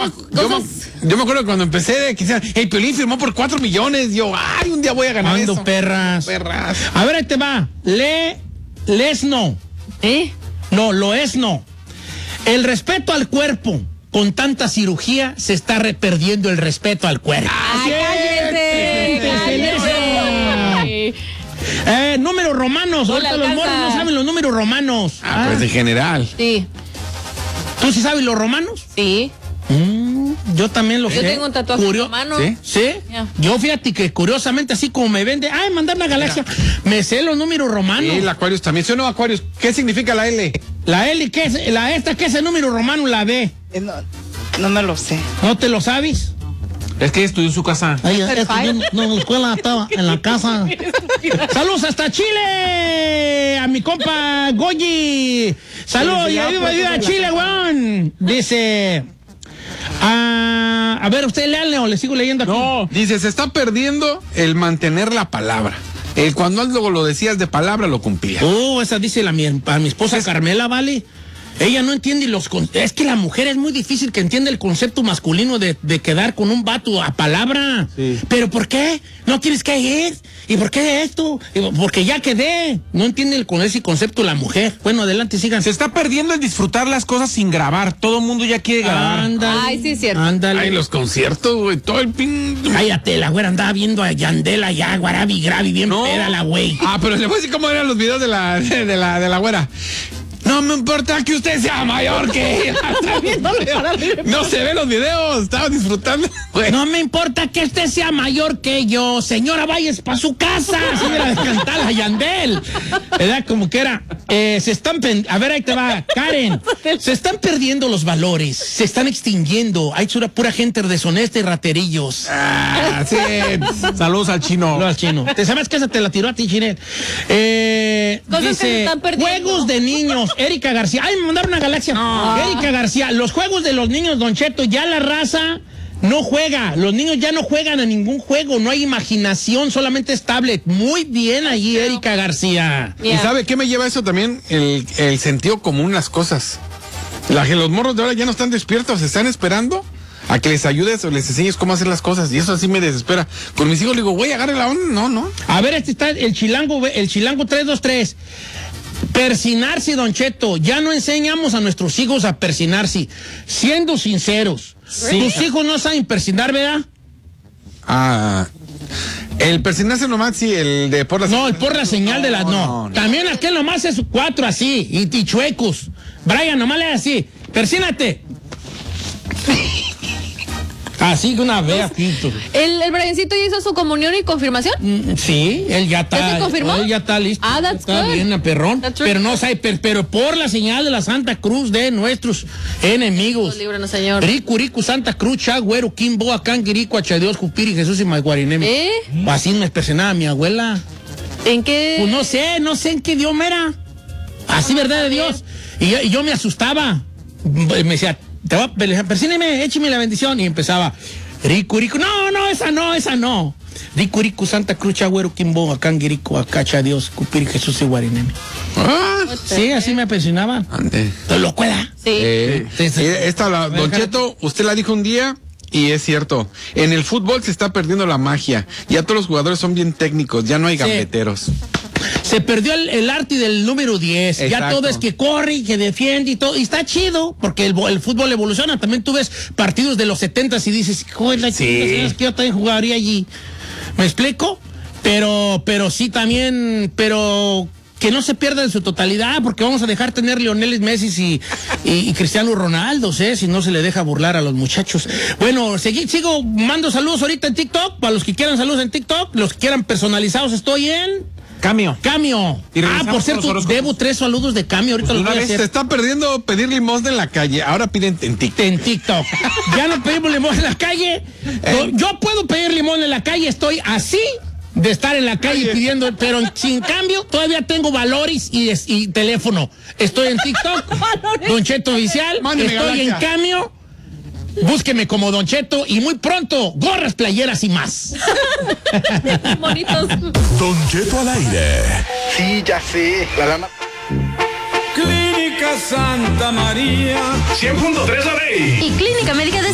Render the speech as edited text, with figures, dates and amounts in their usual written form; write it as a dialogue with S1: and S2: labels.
S1: Yo me acuerdo que cuando empecé, que el Piolín firmó por 4 millones. Yo, un día voy a ganar eso.
S2: Perras. A ver, ahí te va. Lesno. No, lo es no. El respeto al cuerpo. Con tanta cirugía se está perdiendo el respeto al cuerpo. Números romanos. Ahorita los morros no saben los números romanos.
S1: Pues en general.
S3: Sí.
S2: ¿Tú sí sabes los romanos?
S3: Sí.
S2: Yo también lo sé.
S3: Yo tengo un tatuaje romano.
S2: ¿Sí? Yeah. Yo fíjate que curiosamente así como me vende, mandar una galaxia, me sé los números romanos.
S1: Sí, el Aquarius también. ¿Sí o no, Aquarius? ¿Qué significa la L?
S2: La L, ¿qué es? ¿Qué es el número romano? La B.
S4: No me lo sé.
S2: ¿No te lo sabes?
S1: Es que estudió en su casa.
S2: No, en la escuela estaba en la casa. Saludos hasta Chile. A mi compa Goyi. Saludos y ayuda a Chile, weón. Dice... a ver, ¿usted léale o le sigo leyendo aquí?
S1: No, dice, se está perdiendo el mantener la palabra. Cuando algo lo decías de palabra, lo cumplías.
S2: Esa dice a mi esposa Carmela, ¿vale? Ella no entiende es que la mujer es muy difícil que entienda el concepto masculino de quedar con un vato a palabra. Sí. ¿Pero por qué? ¿No quieres que ir? ¿Y por qué esto? Porque ya quedé. No entiende con ese concepto la mujer. Bueno, adelante, sigan.
S1: Se está perdiendo el disfrutar las cosas sin grabar. Todo el mundo ya quiere grabar.
S2: Ándale.
S3: Ay, sí es cierto.
S2: Ándale.
S1: Ay, los conciertos, güey, todo el pin...
S2: Cállate, la güera andaba viendo a Yandela ya, Guarabi Gravi, bien peda la güey.
S1: Pero le voy a decir cómo eran los videos de la güera. No me importa que usted sea mayor que ella. No se ven los videos, estaba disfrutando.
S2: No me importa que usted sea mayor que yo. Señora, vayas para su casa. Así me la cantar a Yandel. ¿Verdad? Como que era. A ver, ahí te va, Karen. Se están perdiendo los valores. Se están extinguiendo. Hay pura gente deshonesta y raterillos.
S1: Sí. Saludos al chino.
S2: Saludos al chino. ¿Te sabes que esa te la tiró a ti, Chinel? Dice, juegos de niños. Erika García. Ay, me mandaron una galaxia. No. Erika García. Los juegos de los niños, Don Cheto, ya la raza no juega. Los niños ya no juegan a ningún juego. No hay imaginación, solamente es tablet. Muy bien allí, Erika García.
S1: ¿Y sabe qué me lleva eso también? El sentido común, las cosas. Los morros de ahora ya no están despiertos, están esperando a que les ayudes o les enseñes cómo hacer las cosas. Y eso así me desespera. Con mis hijos le digo, güey, agarre la onda. No.
S2: A ver, este está el chilango 323. Persinarse, Don Cheto. Ya no enseñamos a nuestros hijos a persinarse. Siendo sinceros, tus hijos no saben persinar, ¿verdad?
S1: El persinarse nomás, sí, el de por la señal.
S2: No, el por la señal de las no. También aquel nomás es 4 así, y chuecos. Brian, nomás le da así. Persínate. Así que una vez aquí.
S3: ¿El Briancito ya hizo su comunión y confirmación?
S2: Sí, él ya está.
S3: ¿Ya se confirmó?
S2: Él ya está listo.
S3: That's
S2: está
S3: good.
S2: bien, perrón. Pero no sabe, pero por la señal de la Santa Cruz de nuestros enemigos.
S3: Líbranos, Señor.
S2: Riku, Santa Cruz, Chagüero, Kimbo, Acanguirico, Achadios, Jupiri, Jesús y Maguarinemi. Así me expresionaba mi abuela.
S3: ¿En qué?
S2: Pues no sé en qué idioma era. Así, verdad de Dios. Y yo me asustaba. Me decía, persíneme, écheme la bendición. Y empezaba, Riku, no, esa no. Riku, Santa Cruz, Chagüero, Kimbo, Acanguirico, Acacha, Dios, Cupiri, Jesús y Guarinemi. Sí, así me apasionaba. ¿Te lo cuela?
S3: Sí.
S1: Don Cheto, usted la dijo un día y es cierto. En el fútbol se está perdiendo la magia. Ya todos los jugadores son bien técnicos, ya no hay gambeteros.
S2: Se perdió el arte del número 10. Exacto. Ya todo es que corre y que defiende y todo. Y está chido, porque el fútbol evoluciona. También tú ves partidos de los 70s y dices, joder, que yo también jugaría allí. ¿Me explico? Pero sí también, pero que no se pierda en su totalidad, porque vamos a dejar tener Lionel Messi y Cristiano Ronaldo, si no se le deja burlar a los muchachos. Bueno, sigo mando saludos ahorita en TikTok, para los que quieran saludos en TikTok, los que quieran personalizados, estoy en Camio. Por cierto, debo 3 saludos de Camio. Ahorita los voy a hacer.
S1: Se está perdiendo pedir limosna en la calle. Ahora piden en TikTok.
S2: Ya no pedimos limosna en la calle. Yo puedo pedir limosna en la calle. Estoy así de estar en la calle pidiendo, pero sin cambio todavía tengo valores y teléfono. Estoy en TikTok, Don Cheto Oficial. Estoy en Camio. Búsqueme como Don Cheto y muy pronto, gorras, playeras y más.
S3: Bonitos.
S5: Don Cheto al aire.
S6: Sí, ya sé.
S7: Clínica Santa María
S5: 100.3 la ley.
S8: Y Clínica Médica de